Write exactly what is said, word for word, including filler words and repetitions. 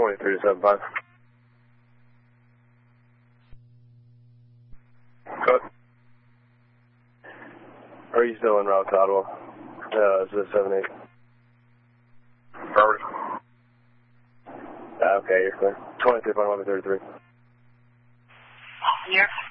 twenty-three to seven five. Cut. Are you still en route to Ottawa? Uh, it's a seven eight. Forward. Uh, okay, you're clear. twenty-three point one thirty-three. Here.